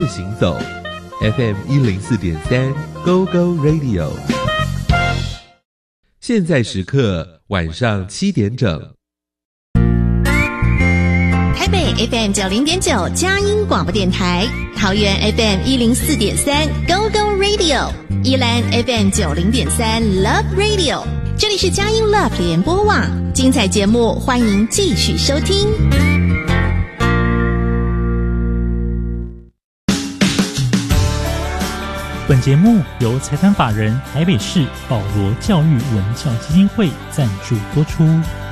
行走 FM 104.3 Go Go Radio， 现在时刻晚上7点整。 台北 FM 90.9佳音广播电台，桃园 FM 104.3 Go Go Radio， 宜兰 FM 90.3 Love Radio， 这里是佳音 Love 联播网，精彩节目欢迎继续收听。 本节目由财团法人台北市保罗教育文教基金会赞助播出。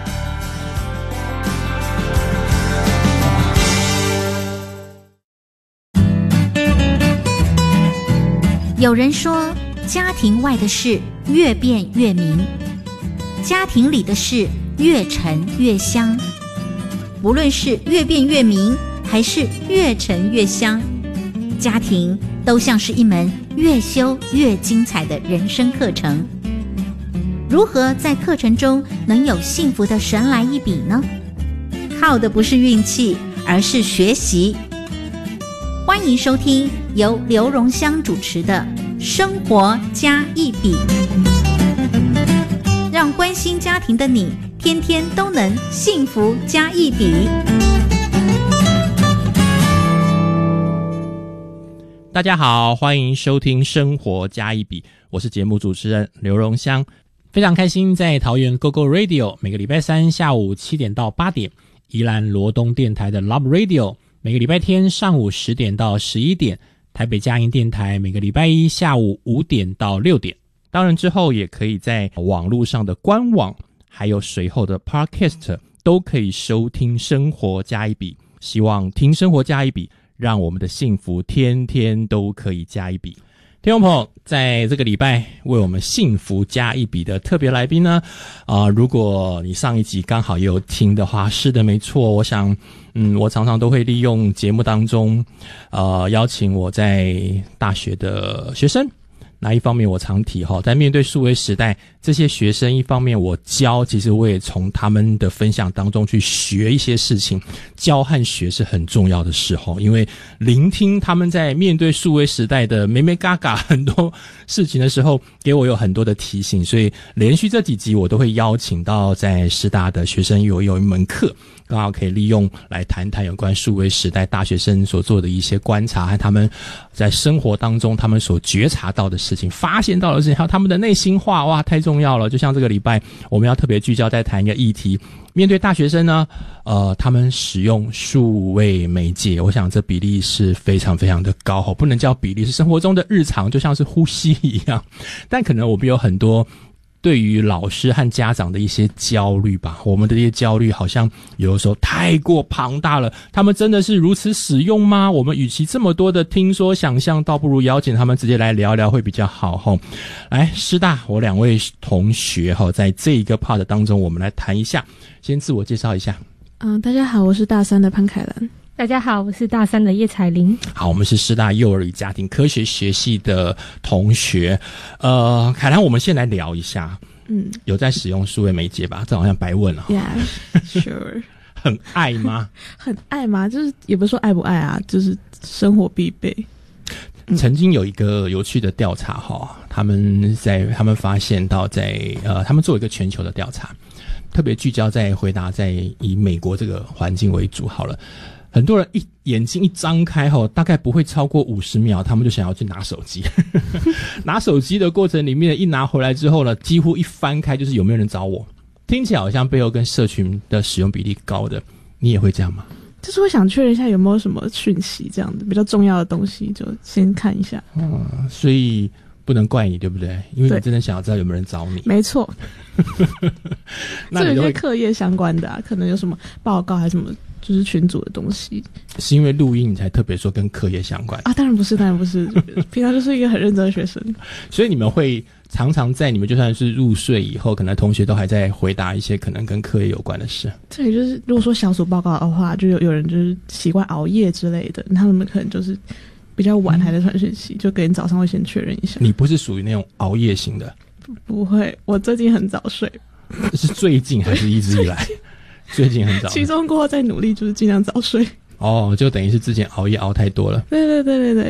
有人说，家庭外的事越变越明，家庭里的事越沉越香。无论是越变越明，还是越沉越香，家庭都像是一门越修越精彩的人生课程。如何在课程中能有幸福的神来一笔呢？靠的不是运气，而是学习。欢迎收听由刘荣香主持的《生活加一笔》，让关心家庭的你天天都能幸福加一笔。 大家好，欢迎收听生活加一笔，我是节目主持人刘荣香。非常开心在桃园 GoGo Radio 每个礼拜三下午7点到8点，宜兰罗东电台的 Love Radio 每个礼拜天上午10点到11点，台北佳音电台每个礼拜一下午5点到6点。当然之后也可以在网络上的官网还有随后的 Podcast 都可以收听生活加一笔。希望听生活加一笔，让我们的幸福天天都可以加一笔。听众朋友，在这个礼拜为我们幸福加一笔的特别来宾呢，如果你上一集刚好也有听的话，是的，没错。我想，我常常都会利用节目当中，邀请我在大学的学生。那一方面我常提在面对数位时代，这些学生一方面我教，其实我也从他们的分享当中去学一些事情。教和学是很重要的事因为聆听他们在面对数位时代的眉眉嘎嘎很多事情的时候，给我有很多的提醒，所以连续这几集我都会邀请到在师大的学生有一门课，刚好可以利用来谈谈有关数位时代大学生所做的一些观察和他们在生活当中他们所觉察到的事情，发现到的事情，还有他们的内心话，哇，太重要了。就像这个礼拜我们要特别聚焦在谈一个议题，面对大学生呢，他们使用数位媒介，我想这比例是非常非常的高，不能叫比例，是生活中的日常，就像是呼吸一样。但可能我们有很多对于老师和家长的一些焦虑吧，我们的这些焦虑好像有的时候太过庞大了，他们真的是如此使用吗？我们与其这么多的听说想象，倒不如邀请他们直接来聊聊会比较好来，师大我2位同学在这一个 part 当中，我们来谈一下，先自我介绍一下。 大家好，我是大3的潘凯兰。 大家好，我是大3的叶彩玲。 好，我们是师大幼儿与家庭科学学系的同学。凯兰，我们先来聊一下，有在使用数位媒介吧？这好像白问了。 Yeah, sure. 很爱吗？ 很爱吗？就是也不是说爱不爱啊，就是生活必备。 曾经有一个有趣的调查他们发现到他们做一个全球的调查，特别聚焦在回答在以美国这个环境为主好了。很多人眼睛一张开大概不会超过50秒，他们就想要去拿手机。拿手机的过程里面，一拿回来之后呢，几乎一翻开就是有没有人找我。听起来好像背后跟社群的使用比例高的，你也会这样吗？ 就是会想确认一下有没有什么讯息，这样的比较重要的东西就先看一下。 所以不能怪你，对不对？因为你真的想要知道有没有人找你。 没错。 那你这有些课业相关的可能有什么报告还是什么，就是群组的东西。 是因为录音你才特别说跟课业相关当然不是，平常就是一个很认真的学生。 所以你们会常常在你们就算是入睡以后，可能同学都还在回答一些可能跟课业有关的事。 这里就是如果说小组报告的话，就有人就是习惯熬夜之类的，他们可能就是比较晚还在传讯息，就隔天早上会先确认一下。 你不是属于那种熬夜型的？ 不会，我最近很早睡。 是最近还是一直以来？最近很早。 期中过后再努力，就是尽量早睡。 哦，就等于是之前熬夜熬太多了。 对对对对对，